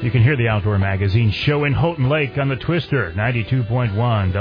You can hear the Outdoor Magazine show in Houghton Lake on the Twister, 92.1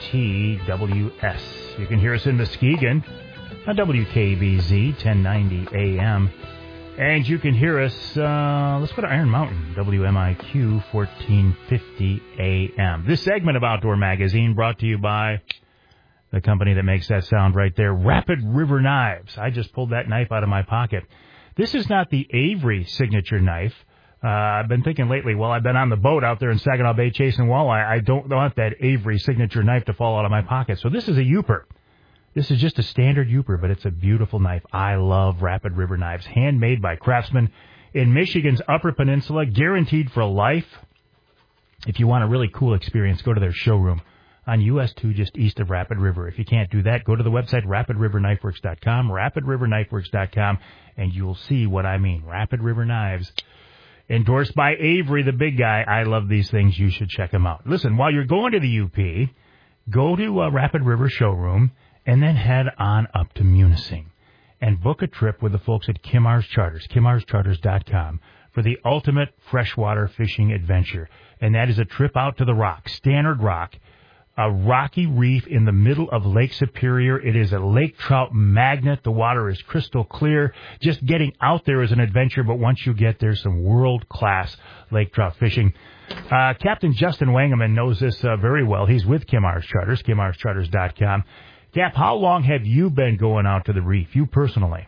WTWS. You can hear us in Muskegon on WKBZ, 1090 AM. And you can hear us, let's go to Iron Mountain, WMIQ, 1450 AM. This segment of Outdoor Magazine brought to you by the company that makes that sound right there, Rapid River Knives. I just pulled that knife out of my pocket. This is not the Avery signature knife. I've been thinking lately, well, I've been on the boat out there in Saginaw Bay chasing walleye. I don't want that Avery signature knife to fall out of my pocket. So this is a Uper. This is just a standard Uper, but it's a beautiful knife. I love Rapid River Knives, handmade by craftsmen in Michigan's Upper Peninsula, guaranteed for life. If you want a really cool experience, go to their showroom on US 2 just east of Rapid River. If you can't do that, go to the website rapidriverknifeworks.com, rapidriverknifeworks.com, and you'll see what I mean. Rapid River Knives, endorsed by Avery, the big guy. I love these things. You should check them out. Listen, while you're going to the UP, go to Rapid River Showroom, and then head on up to Munising and book a trip with the folks at Kimars Charters, KimarsCharters.com, for the ultimate freshwater fishing adventure. And that is a trip out to the Rock, Stannard Rock, a rocky reef in the middle of Lake Superior. It is a lake trout magnet. The water is crystal clear. Just getting out there is an adventure, but once you get there, some world-class lake trout fishing. Captain Justin Wangeman knows this very well. He's with Kimars Charters, KimarsCharters.com. Cap, how long have you been going out to the reef, you personally?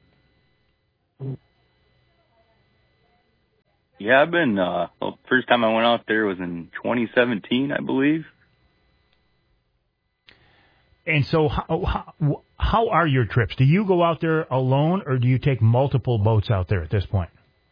Yeah, I've been, first time I went out there was in 2017, I believe. And so how are your trips? Do you go out there alone, or do you take multiple boats out there at this point?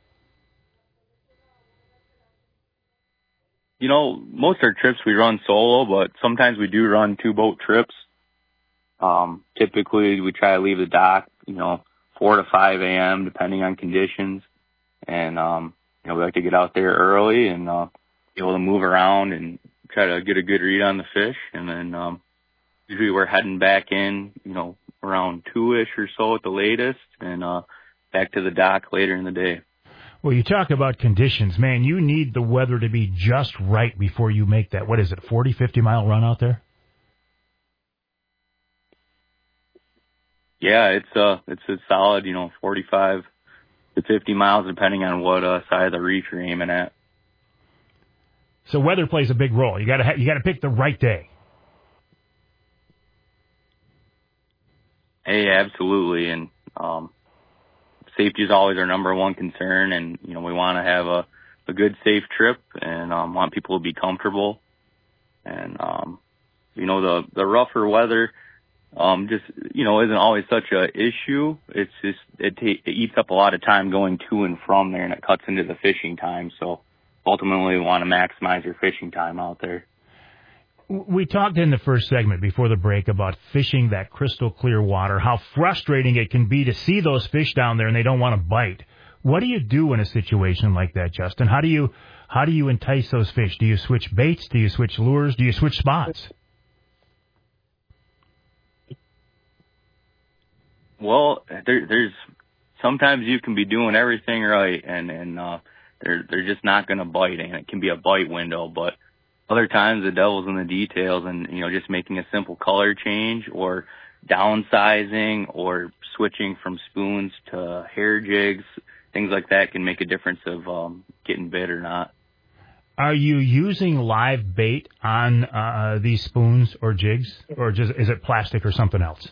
You know, most of our trips we run solo, but sometimes we do run 2-boat trips. Typically we try to leave the dock, 4 to 5 a.m. depending on conditions. And, we like to get out there early and, be able to move around and try to get a good read on the fish. And then, usually we're heading back in, around 2-ish or so at the latest and, back to the dock later in the day. Well, you talk about conditions, man, you need the weather to be just right before you make that, 40, 50 mile run out there? Yeah, it's a solid, 45 to 50 miles depending on what side of the reef you're aiming at. So weather plays a big role. You got to pick the right day. Hey, absolutely, and safety is always our number one concern, and we want to have a good, safe trip, and want people to be comfortable, and the rougher weather. Isn't always such a issue. It's just, it eats up a lot of time going to and from there, and it cuts into the fishing time. So ultimately we want to maximize your fishing time out there. We talked in the first segment before the break about fishing that crystal clear water, how frustrating it can be to see those fish down there and they don't want to bite. What do you do in a situation like that, Justin? How do you entice those fish? Do you switch baits? Do you switch lures? Do you switch spots? Well, there's sometimes you can be doing everything right, and they're just not going to bite, and it can be a bite window. But other times the devil's in the details, and just making a simple color change or downsizing or switching from spoons to hair jigs, things like that can make a difference of getting bit or not. Are you using live bait on these spoons or jigs, or just is it plastic or something else?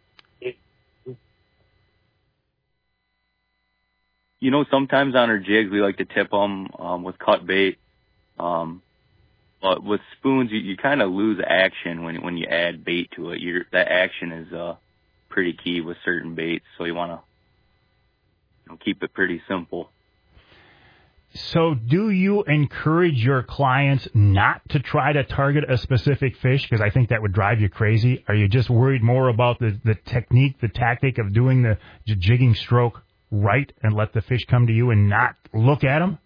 Sometimes on our jigs, we like to tip them with cut bait. But with spoons, you kind of lose action when you add bait to it. That action is pretty key with certain baits, so you want to keep it pretty simple. So do you encourage your clients not to try to target a specific fish? Because I think that would drive you crazy. Are you just worried more about the technique, the tactic of doing the jigging stroke right and let the fish come to you and not look at them?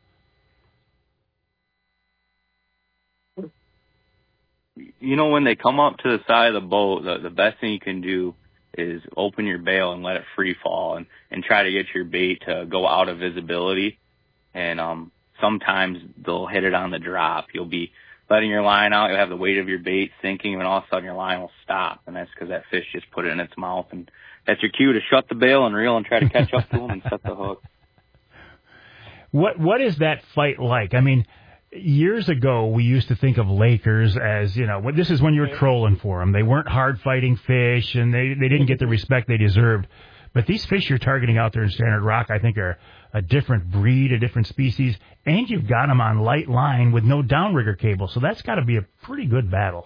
When they come up to the side of the boat, the best thing you can do is open your bail and let it free fall and try to get your bait to go out of visibility. And sometimes they'll hit it on the drop. You'll be letting your line out, you'll have the weight of your bait sinking, and all of a sudden your line will stop, and that's because that fish just put it in its mouth, and that's your cue to shut the bail and reel and try to catch up to them and set the hook. What is that fight like? I mean, years ago we used to think of Lakers as, this is when you were trolling for them. They weren't hard-fighting fish, and they didn't get the respect they deserved. But these fish you're targeting out there in Standard Rock, I think, are a different breed, a different species, and you've got them on light line with no downrigger cable, so that's got to be a pretty good battle.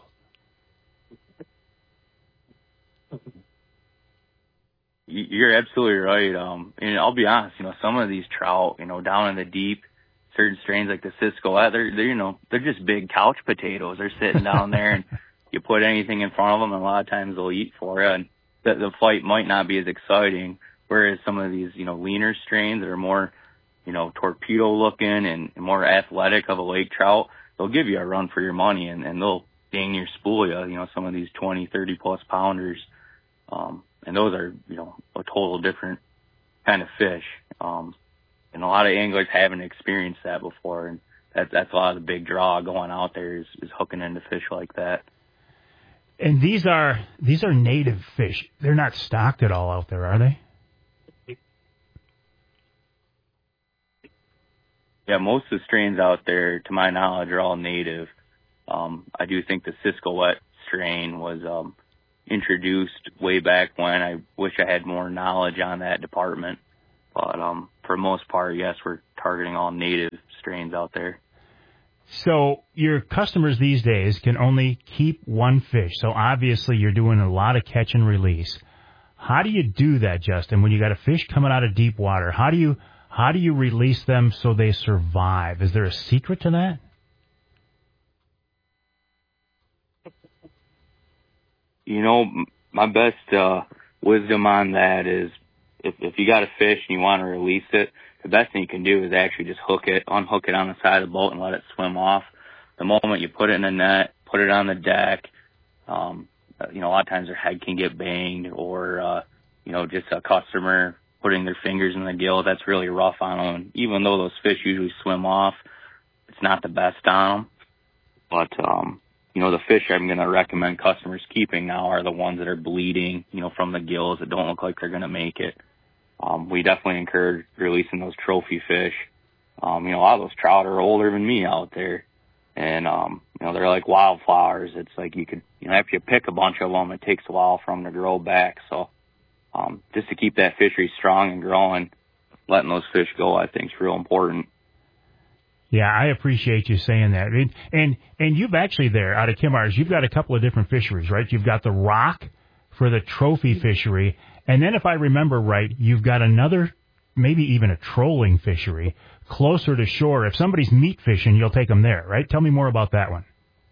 You're absolutely right. And I'll be honest, some of these trout, down in the deep, certain strains like the Cisco, they're just big couch potatoes. They're sitting down there, and you put anything in front of them, and a lot of times they'll eat for you, and the fight might not be as exciting. Whereas some of these, leaner strains that are more, torpedo looking and more athletic of a lake trout, they'll give you a run for your money, and they'll dang near spool you, some of these 20, 30 plus pounders. And those are, a total different kind of fish. And a lot of anglers haven't experienced that before. And that's a lot of the big draw going out there is hooking into fish like that. And these are native fish. They're not stocked at all out there, are they? Yeah, most of the strains out there, to my knowledge, are all native. I do think the Cisco strain was introduced way back when. I wish I had more knowledge on that department. But for the most part, yes, we're targeting all native strains out there. So your customers these days can only keep one fish. So obviously you're doing a lot of catch and release. How do you do that, Justin, when you got a fish coming out of deep water? How do you release them so they survive? Is there a secret to that? My best wisdom on that is if you got a fish and you want to release it, the best thing you can do is actually just unhook it on the side of the boat and let it swim off. The moment you put it in the net, put it on the deck, a lot of times their head can get banged or, just a customer putting their fingers in the gill. That's really rough on them. Even though those fish usually swim off, it's not the best on them. But, the fish I'm going to recommend customers keeping now are the ones that are bleeding, from the gills that don't look like they're going to make it. We definitely encourage releasing those trophy fish. A lot of those trout are older than me out there. And, they're like wildflowers. It's like after you pick a bunch of them, it takes a while for them to grow back. So, just to keep that fishery strong and growing, letting those fish go, I think is real important. Yeah, I appreciate you saying that. And you've actually there, out of Kimars, you've got a couple of different fisheries, right? You've got the Rock for the trophy fishery, and then if I remember right, you've got another, maybe even a trolling fishery closer to shore. If somebody's meat fishing, you'll take them there, right? Tell me more about that one.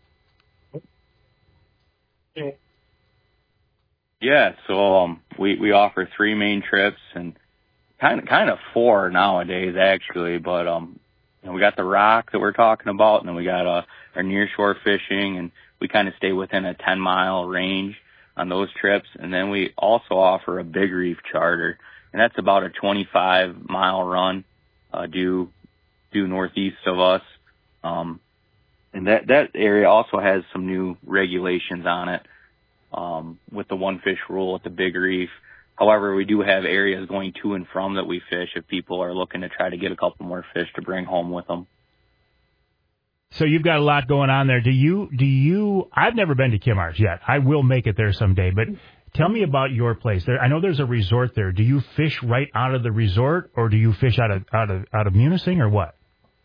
Yeah, so we offer 3 main trips and kind of 4 nowadays actually, but we got the Rock that we're talking about, and then we got our nearshore fishing, and we kind of stay within a 10-mile range on those trips. And then we also offer a big reef charter, and that's about a 25-mile run due northeast of us. And that area also has some new regulations on it with the one fish rule at the big reef. However, we do have areas going to and from that we fish if people are looking to try to get a couple more fish to bring home with them. So you've got a lot going on there. Do you, I've never been to Kimars yet. I will make it there someday, but tell me about your place there. I know there's a resort there. Do you fish right out of the resort, or do you fish out of Munising, or what?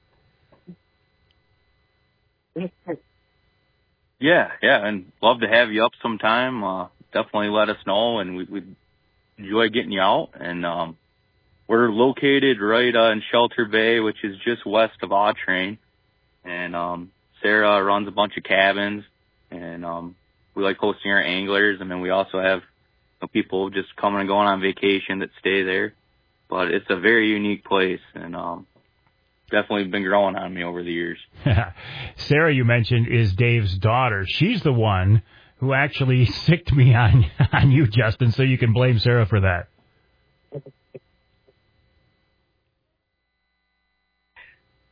Yeah, and love to have you up sometime. Definitely let us know, and we'd enjoy getting you out. And we're located right in Shelter Bay, which is just west of Autrain. And Sarah runs a bunch of cabins, and we like hosting our anglers. And then we also have people just coming and going on vacation that stay there. But it's a very unique place, and definitely been growing on me over the years. Sarah, you mentioned, is Dave's daughter. She's the one who actually sicked me on you, Justin, so you can blame Sarah for that.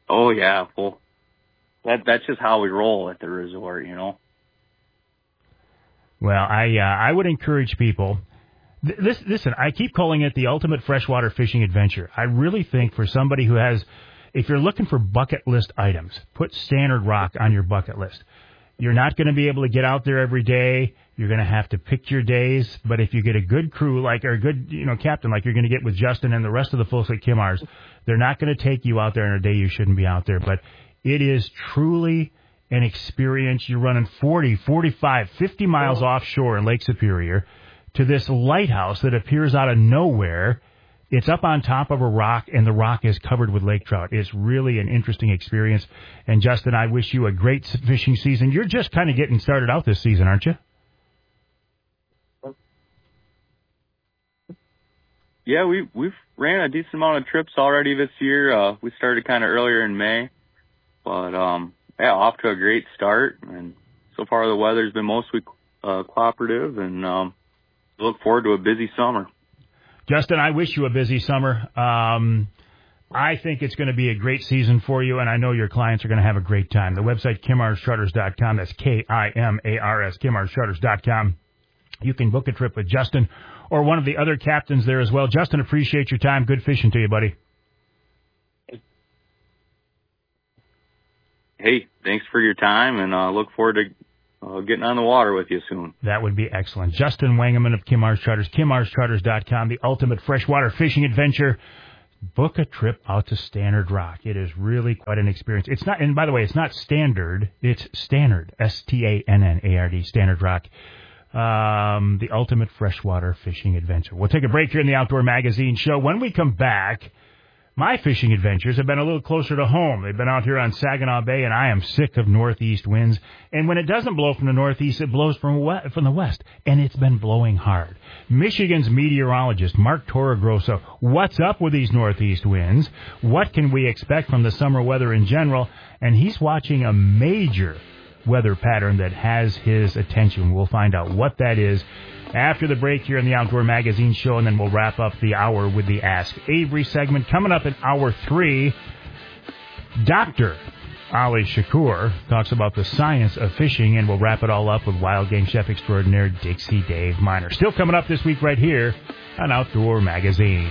Oh, yeah. Well, that's just how we roll at the resort, you know. Well, I would encourage people. Listen, I keep calling it the ultimate freshwater fishing adventure. I really think for somebody who has, if you're looking for bucket list items, put Standard Rock on your bucket list. You're not going to be able to get out there every day. You're going to have to pick your days. But if you get a good crew, or a good, captain, like you're going to get with Justin and the rest of the folks at Kimars, they're not going to take you out there on a day you shouldn't be out there. But it is truly an experience. You're running 40, 45, 50 miles offshore in Lake Superior to this lighthouse that appears out of nowhere. It's up on top of a rock, and the rock is covered with lake trout. It's really an interesting experience. And, Justin, I wish you a great fishing season. You're just kind of getting started out this season, aren't you? Yeah, we've ran a decent amount of trips already this year. We started kind of earlier in May. But, yeah, off to a great start. And so far the weather's been mostly cooperative, and look forward to a busy summer. Justin, I wish you a busy summer. I think it's going to be a great season for you, and I know your clients are going to have a great time. The website, KimarsCharters.com. That's KIMARS, KimarsCharters.com. You can book a trip with Justin or one of the other captains there as well. Justin, appreciate your time. Good fishing to you, buddy. Hey, thanks for your time, and look forward to getting on the water with you soon. That would be excellent. Justin Wangeman of Kimars Charters, KimarsCharters.com, the ultimate freshwater fishing adventure. Book a trip out to Standard Rock. It is really quite an experience. It's not, and by the way, it's not standard. It's Standard, STANNARD, Standard Rock. The ultimate freshwater fishing adventure. We'll take a break here in the Outdoor Magazine show. When we come back, my fishing adventures have been a little closer to home. They've been out here on Saginaw Bay, and I am sick of northeast winds. And when it doesn't blow from the northeast, it blows from the west, and it's been blowing hard. Michigan's meteorologist, Mark Torregrossa, what's up with these northeast winds? What can we expect from the summer weather in general? And he's watching a major weather pattern that has his attention. We'll find out what that is after the break here in the Outdoor Magazine show, and then we'll wrap up the hour with the Ask Avery segment. Coming up in hour 3, Dr. Ali Shakur talks about the science of fishing, and we'll wrap it all up with wild game chef extraordinaire Dixie Dave Miner. Still coming up this week right here on Outdoor Magazine.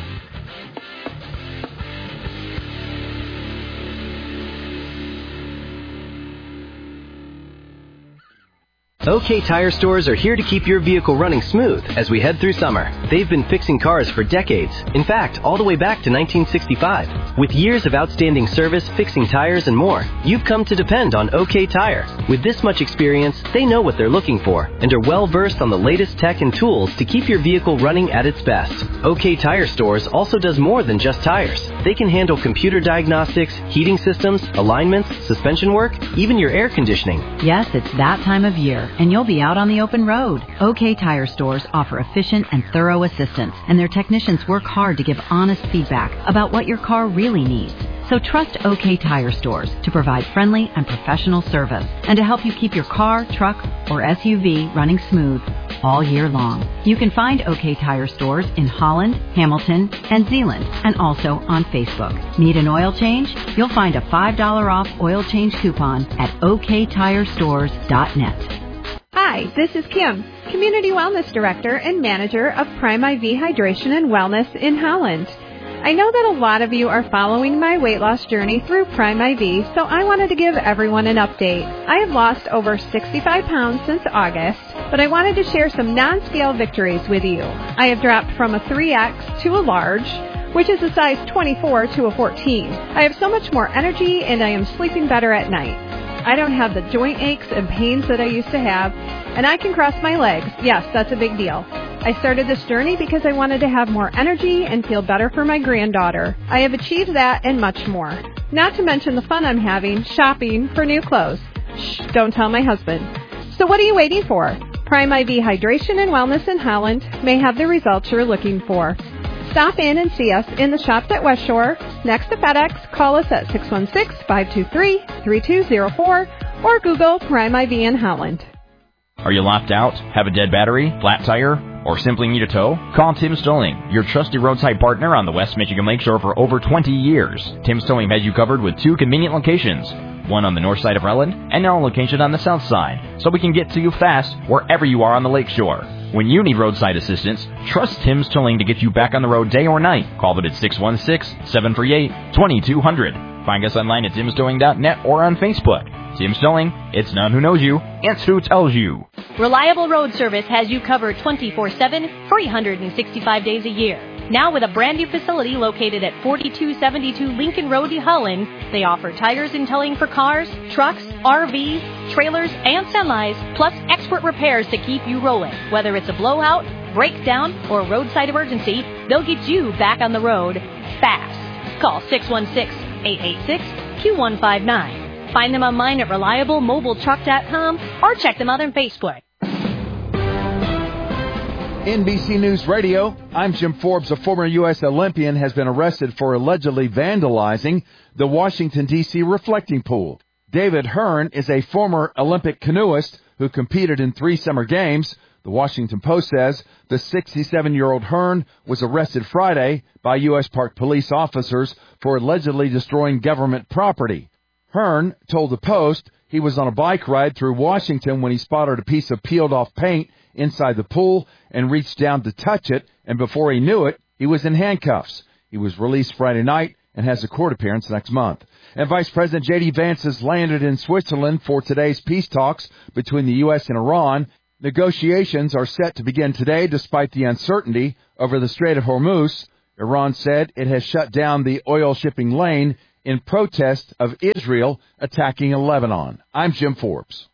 OK Tire Stores are here to keep your vehicle running smooth as we head through summer. They've been fixing cars for decades. In fact, all the way back to 1965. With years of outstanding service, fixing tires, and more, you've come to depend on OK Tire. With this much experience, they know what they're looking for and are well-versed on the latest tech and tools to keep your vehicle running at its best. OK Tire Stores also does more than just tires. They can handle computer diagnostics, heating systems, alignments, suspension work, even your air conditioning. Yes, it's that time of year, and you'll be out on the open road. OK Tire Stores offer efficient and thorough assistance, and their technicians work hard to give honest feedback about what your car really needs. So trust OK Tire Stores to provide friendly and professional service and to help you keep your car, truck, or SUV running smooth all year long. You can find OK Tire Stores in Holland, Hamilton, and Zeeland, and also on Facebook. Need an oil change? You'll find a $5 off oil change coupon at oktirestores.net. Hi, this is Kim, Community Wellness Director and Manager of Prime IV Hydration and Wellness in Holland. I know that a lot of you are following my weight loss journey through Prime IV, so I wanted to give everyone an update. I have lost over 65 pounds since August, but I wanted to share some non-scale victories with you. I have dropped from a 3X to a large, which is a size 24 to a 14. I have so much more energy, and I am sleeping better at night. I don't have the joint aches and pains that I used to have, and I can cross my legs. Yes, that's a big deal. I started this journey because I wanted to have more energy and feel better for my granddaughter. I have achieved that and much more. Not to mention the fun I'm having shopping for new clothes. Shh, don't tell my husband. So what are you waiting for? Prime IV Hydration and Wellness in Holland may have the results you're looking for. Stop in and see us in the shops at West Shore, next to FedEx. Call us at 616-523-3204 or Google Prime IV in Holland. Are you locked out? Have a dead battery? Flat tire? or simply need a tow? Call Tim's Towing, your trusted roadside partner on the West Michigan Lakeshore for over 20 years. Tim's Towing has you covered with 2 convenient locations, one on the north side of Redland and our location on the south side, so we can get to you fast wherever you are on the lakeshore. When you need roadside assistance, trust Tim's Towing to get you back on the road day or night. Call them at 616-738-2200. Find us online at timstowing.net or on Facebook. Tim's Towing, it's not who knows you, it's who tells you. Reliable Road Service has you covered 24/7, 365 days a year. Now with a brand new facility located at 4272 Lincoln Road, Holland, they offer tires and towing for cars, trucks, RVs, trailers, and semis, plus expert repairs to keep you rolling. Whether it's a blowout, breakdown, or roadside emergency, they'll get you back on the road fast. Call 616-886-2159. Find them online at reliablemobiletruck.com or check them out on Facebook. NBC News Radio, I'm Jim Forbes. A former U.S. Olympian has been arrested for allegedly vandalizing the Washington, D.C. reflecting pool. David Hearn is a former Olympic canoeist who competed in 3 summer games. The Washington Post says the 67-year-old Hearn was arrested Friday by U.S. Park Police officers for allegedly destroying government property. Hearn told the Post he was on a bike ride through Washington when he spotted a piece of peeled-off paint inside the pool and reached down to touch it, and before he knew it, he was in handcuffs. He was released Friday night and has a court appearance next month. And Vice President J.D. Vance has landed in Switzerland for today's peace talks between the U.S. and Iran. Negotiations are set to begin today despite the uncertainty over the Strait of Hormuz. Iran said it has shut down the oil shipping lane in protest of Israel attacking Lebanon. I'm Jim Forbes.